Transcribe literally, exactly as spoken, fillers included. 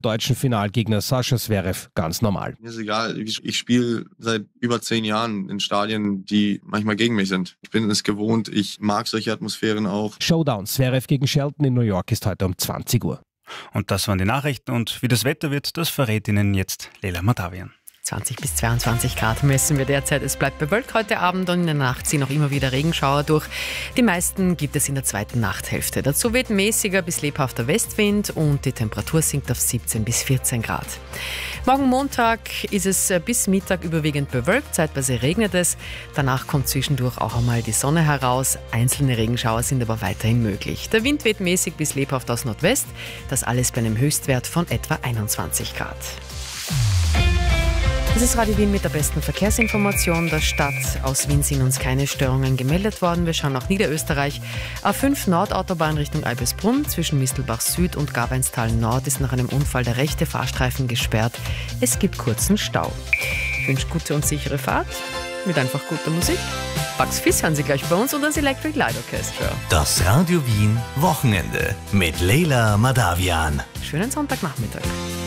deutschen Finalgegner Sascha Zverev ganz normal. Mir ist egal, ich spiele seit über zehn Jahren in Stadien, die manchmal gegen mich sind. Ich bin es gewohnt, ich mag solche Atmosphären auch. Showdown Zverev gegen Shelton in New York ist heute um zwanzig Uhr. Und das waren die Nachrichten, und wie das Wetter wird, das verrät Ihnen jetzt Leila Madavian. zwanzig bis zweiundzwanzig Grad messen wir derzeit. Es bleibt bewölkt heute Abend und in der Nacht ziehen auch immer wieder Regenschauer durch. Die meisten gibt es in der zweiten Nachthälfte. Dazu weht mäßiger bis lebhafter Westwind und die Temperatur sinkt auf siebzehn bis vierzehn Grad. Morgen Montag ist es bis Mittag überwiegend bewölkt, zeitweise regnet es. Danach kommt zwischendurch auch einmal die Sonne heraus. Einzelne Regenschauer sind aber weiterhin möglich. Der Wind weht mäßig bis lebhaft aus Nordwest. Das alles bei einem Höchstwert von etwa einundzwanzig Grad. Das ist Radio Wien mit der besten Verkehrsinformation der Stadt. Aus Wien sind uns keine Störungen gemeldet worden. Wir schauen nach Niederösterreich. A fünf Nordautobahn Richtung Albisbrunn zwischen Mistelbach Süd und Gabeinstal Nord ist nach einem Unfall der rechte Fahrstreifen gesperrt. Es gibt kurzen Stau. Ich wünsche gute und sichere Fahrt mit einfach guter Musik. Bugs Fizz hören Sie gleich bei uns und das Electric Light Orchestra. Das Radio Wien Wochenende mit Leila Madavian. Schönen Sonntagnachmittag.